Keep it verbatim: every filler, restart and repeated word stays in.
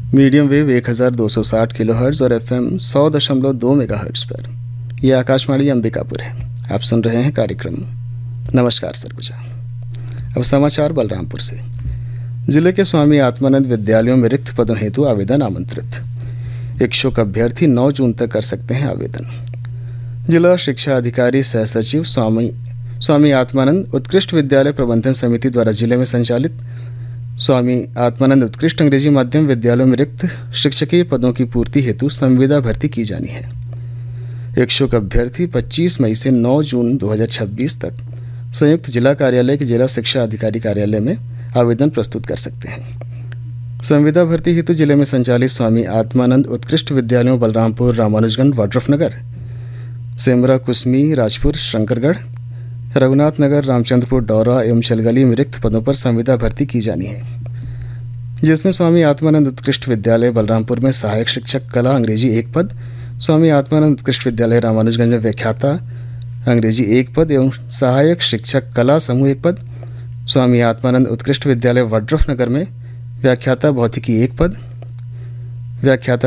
Medium wave एक हज़ार दो सौ साठ किलोहर्ट्ज़ और एफएम सौ दशमलव दो मेगाहर्ट्ज़ पर। यह आकाशवाणी अंबिकापुर है। आप सुन रहे हैं कार्यक्रम नमस्कार सरगुजा। अब समाचार बलरामपुर से। जिले के स्वामी आत्मानंद विद्यालयों में रिक्त पदों हेतु आवेदन आमंत्रित। इच्छुक अभ्यर्थी नौ जून तक कर सकते हैं आवेदन। जिला शिक्षा अधिकारी सह सचिव स्वामी स्वामी आत्मानंद उत्कृष्ट विद्यालय प्रबंधन समिति द्वारा जिले में संचालित स्वामी आत्मानंद उत्कृष्ट अंग्रेजी माध्यम विद्यालयों में रिक्त शिक्षकीय पदों की पूर्ति हेतु संविदा भर्ती की जानी है। इच्छुक अभ्यर्थी पच्चीस मई से नौ जून दो हज़ार छब्बीस तक संयुक्त जिला कार्यालय के जिला शिक्षा अधिकारी कार्यालय में आवेदन प्रस्तुत कर सकते हैं। संविदा भर्ती हेतु जिले में संचालित स्वामी आत्मानंद उत्कृष्ट विद्यालयों बलरामपुर, रामानुजगंज, वाड्रफनगर, सेमरा, कुसमी, राजपुर, शंकरगढ़, रघुनाथ नगर, रामचंद्रपुर, डौरा एवं चलगली में रिक्त पदों पर संविदा भर्ती की जानी है, जिसमें स्वामी आत्मानंद उत्कृष्ट विद्यालय बलरामपुर में सहायक शिक्षक कला अंग्रेजी एक पद, स्वामी आत्मानंद उत्कृष्ट विद्यालय रामानुजगंज में व्याख्याता अंग्रेजी एक पद एवं सहायक शिक्षक कला समूह एक पद, स्वामी आत्मानंद उत्कृष्ट विद्यालय वाड्रफनगर में व्याख्याता भौतिकी एक पद, व्याख्याता